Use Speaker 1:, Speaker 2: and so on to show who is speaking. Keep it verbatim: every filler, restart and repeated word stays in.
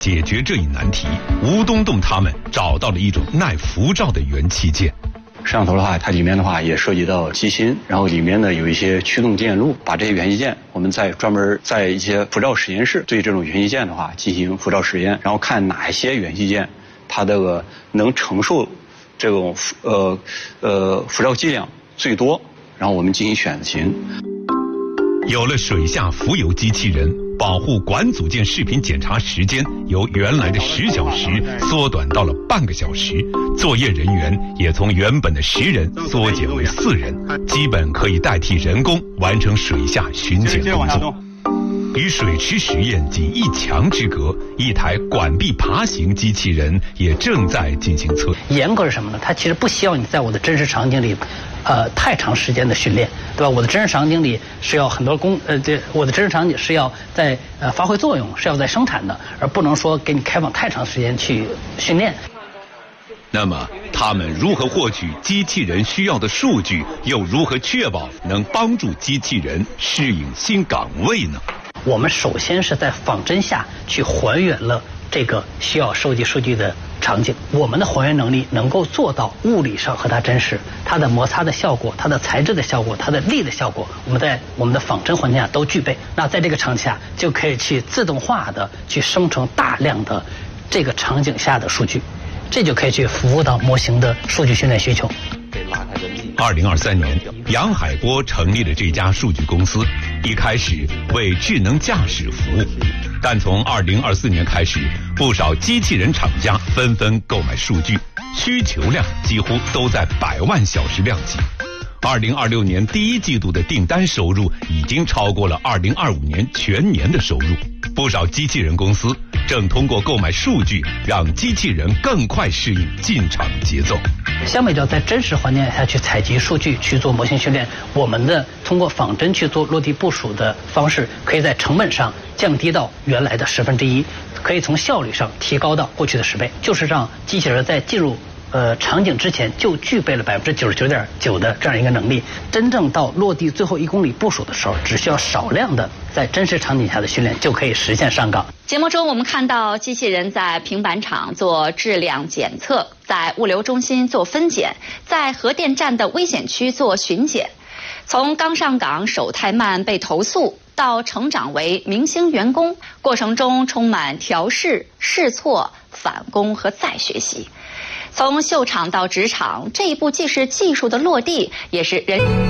Speaker 1: 解决这一难题，吴东栋他们找到了一种耐辐照的元器件。
Speaker 2: 摄像头的话，它里面的话也涉及到机芯，然后里面呢有一些驱动电路，把这些元器件，我们在专门在一些辐照实验室对这种元器件的话进行辐照实验，然后看哪一些元器件它这个能承受这种呃呃辐照剂量最多，然后我们进行选型。
Speaker 1: 有了水下浮游机器人，保护管组件视频检查时间由原来的十小时缩短到了半个小时，作业人员也从原本的十人缩减为四人，基本可以代替人工完成水下巡检工作。与水池实验仅一墙之隔，一台管臂爬行机器人也正在进行测。
Speaker 3: 严格是什么呢？它其实不需要你在我的真实场景里，呃，太长时间的训练，对吧？我的真实场景里是要很多工，呃，这我的真实场景是要在呃发挥作用，是要在生产的，而不能说给你开放太长时间去训练。
Speaker 1: 那么，他们如何获取机器人需要的数据，又如何确保能帮助机器人适应新岗位呢？
Speaker 3: 我们首先是在仿真下去还原了这个需要收集数据的场景，我们的还原能力能够做到物理上和它真实，它的摩擦的效果、它的材质的效果、它的力的效果，我们在我们的仿真环境下都具备。那在这个场景下，就可以去自动化的去生成大量的这个场景下的数据，这就可以去服务到模型的数据训练需求。
Speaker 1: 二零二三年，杨海波成立了这家数据公司，一开始为智能驾驶服务，但从二零二四年开始，不少机器人厂家纷纷购买数据，需求量几乎都在百万小时量级。二零二六年第一季度的订单收入已经超过了二零二五年全年的收入。不少机器人公司正通过购买数据，让机器人更快适应进场节奏。
Speaker 3: 相比较在真实环境下去采集数据去做模型训练，我们的通过仿真去做落地部署的方式，可以在成本上降低到原来的十分之一，可以从效率上提高到过去的十倍，就是让机器人在进入呃，场景之前就具备了百分之九十九点九的这样一个能力，真正到落地最后一公里部署的时候，只需要少量的在真实场景下的训练就可以实现上岗。
Speaker 4: 节目中我们看到机器人在平板厂做质量检测，在物流中心做分拣，在核电站的危险区做巡检。从刚上岗手太慢被投诉，到成长为明星员工，过程中充满调试、试错、返工和再学习。从秀场到职场，这一步既是技术的落地，也是人。